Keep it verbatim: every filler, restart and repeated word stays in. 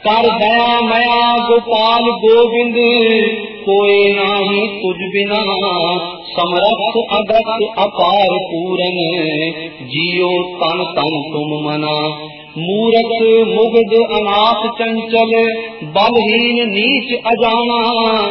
कर दया मया गोपाल गोविंद, कोई नाही तुझ बिना। समरथ अगत अपार पूरन, जियो तन तन तुम मना। मूरख मुग्ध अनाथ चंचल, बलहीन नीच अजाना।